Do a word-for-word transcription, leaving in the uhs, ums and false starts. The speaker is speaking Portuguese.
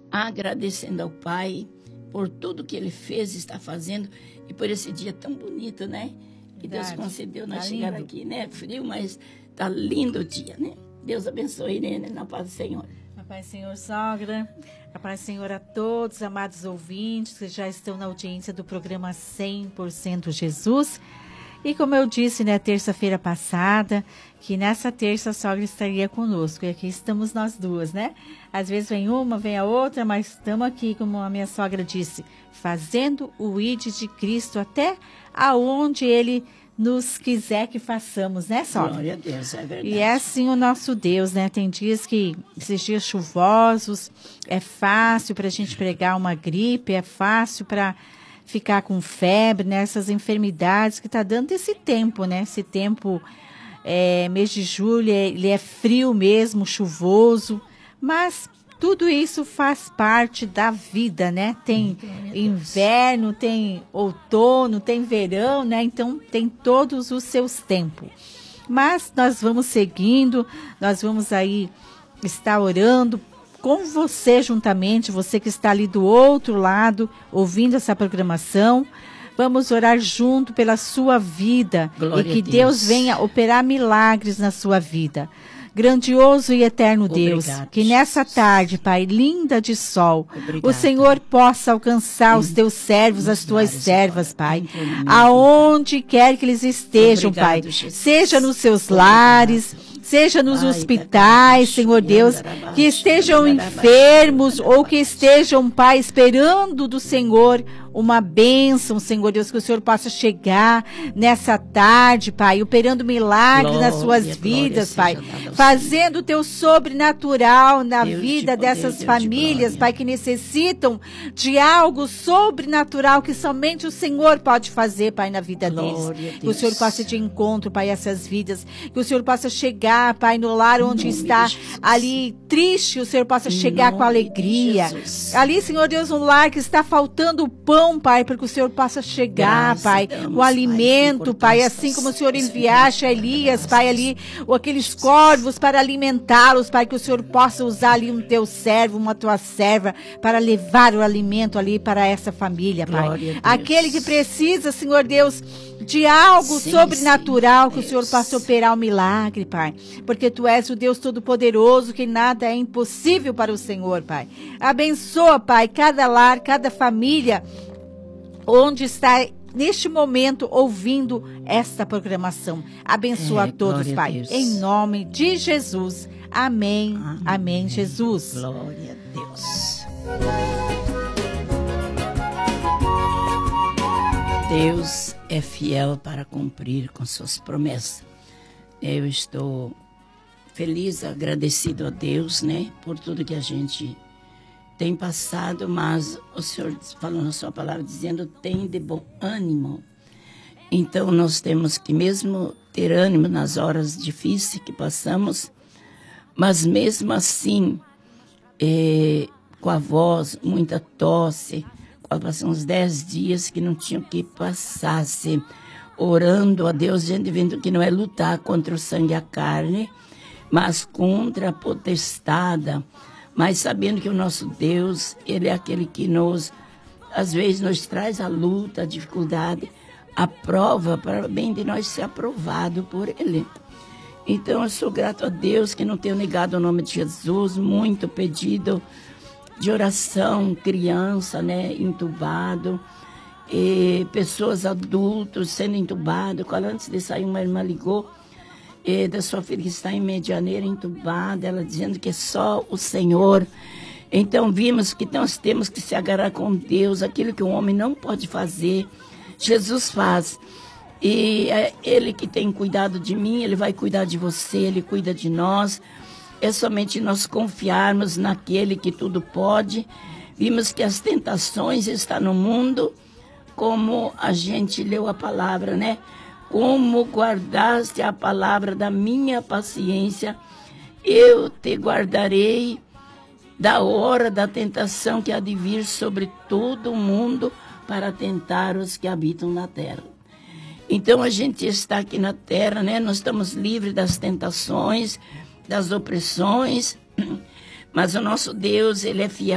agradecendo ao Pai por tudo que Ele fez e está fazendo e por esse dia tão bonito, né? Que Deus concedeu nós tá chegar lindo. aqui, né? Frio, mas tá lindo o dia, né? Deus abençoe, né? Na paz do Senhor. A paz do Senhor, sogra. A paz do Senhor a todos, amados ouvintes que já estão na audiência do programa cem por cento Jesus. E como eu disse, né, terça-feira passada, que nessa terça a sogra estaria conosco. E aqui estamos nós duas, né? Às vezes vem uma, vem a outra, mas estamos aqui, como a minha sogra disse, fazendo o I D de Cristo até aonde Ele nos quiser que façamos, né, sogra? Glória a Deus, é verdade. E é assim o nosso Deus, né? Tem dias que, esses dias chuvosos, é fácil para a gente pegar uma gripe, é fácil para ficar com febre, né? Essas enfermidades que está dando esse tempo, né? Esse tempo, é, mês de julho, ele é frio mesmo, chuvoso, mas tudo isso faz parte da vida, né? Tem inverno, tem outono, tem verão, né? Então, tem todos os seus tempos. Mas nós vamos seguindo, nós vamos aí estar orando com você juntamente, você que está ali do outro lado, ouvindo essa programação. Vamos orar junto pela sua vida. Glória e que a Deus. Deus venha operar milagres na sua vida. Grandioso e eterno Deus, Obrigado, que nessa tarde, Pai, linda de sol, Obrigado. o Senhor possa alcançar os teus servos, as tuas vários servas, agora, Pai, em todo mundo. aonde quer que eles estejam, Obrigado, Pai, Jesus. seja nos seus Obrigado. lares, seja nos Ai, hospitais, da- Senhor Deus, da- que estejam da- enfermos ou que estejam, Pai, esperando do Senhor uma bênção, Senhor Deus, que o Senhor possa chegar nessa tarde, Pai, operando milagres nas Glória, suas glória vidas, seja Pai, dada ao fazendo o teu sobrenatural na Deus de vida poder, dessas Deus de famílias, glória. Pai, que necessitam de algo sobrenatural que somente o Senhor pode fazer, Pai, na vida Glória deles. a Que o Deus. Senhor possa de encontro, Pai, a essas vidas, que o Senhor possa chegar, Pai, no lar onde nome está de Jesus. ali triste, o Senhor possa Em chegar com nome de alegria. Jesus. Ali, Senhor Deus, um lar que está faltando pão, Pai, para que o Senhor possa chegar, Graças Pai, damos, o Pai, alimento, por Pai, todas assim as como o Senhor coisas. enviaste a Elias, Pai, ali, ou aqueles corvos para alimentá-los, Pai, que o Senhor possa usar ali um teu servo, uma tua serva, para levar o alimento ali para essa família, Pai. Glória a Deus. Aquele que precisa, Senhor Deus, de algo Sim, sobrenatural, sim, que o Senhor Deus. possa operar um milagre, Pai, porque Tu és o Deus Todo-Poderoso, que nada é impossível para o Senhor, Pai. Abençoa, Pai, cada lar, cada família, onde está neste momento ouvindo esta programação. Abençoa É, a todos, glória a Pai, Deus. em nome de Jesus. Amém, amém, amém Jesus. Glória a Deus. Deus é fiel para cumprir com suas promessas. Eu estou feliz, agradecido a Deus, né, por tudo que a gente tem passado, mas o Senhor falou na sua palavra dizendo, tem de bom ânimo. Então nós temos que mesmo ter ânimo nas horas difíceis que passamos, mas mesmo assim, eh, com a voz, muita tosse, passaram uns dez dias que não tinham que passasse, orando a Deus, gente vendo que não é lutar contra o sangue e a carne, mas contra a potestada, mas sabendo que o nosso Deus, Ele é aquele que nos, às vezes, nos traz a luta, a dificuldade, a prova, para bem de nós ser aprovado por Ele. Então, eu sou grato a Deus que não tenho negado o nome de Jesus, muito pedido de oração, criança, né, entubado, e pessoas adultos sendo entubados. Quando antes de sair, uma irmã ligou e da sua filha que está em Medianeira, entubada, ela dizendo que é só o Senhor. Então vimos que nós temos que se agarrar com Deus, aquilo que o homem não pode fazer, Jesus faz. E é Ele que tem cuidado de mim, Ele vai cuidar de você, Ele cuida de nós. É somente nós confiarmos naquele que tudo pode. Vimos que as tentações estão no mundo, como a gente leu a palavra, né? Como guardaste a palavra da minha paciência, eu te guardarei da hora da tentação que há de vir sobre todo o mundo para tentar os que habitam na terra. Então a gente está aqui na terra, né? Nós estamos livres das tentações, das opressões, mas o nosso Deus, Ele é fiel.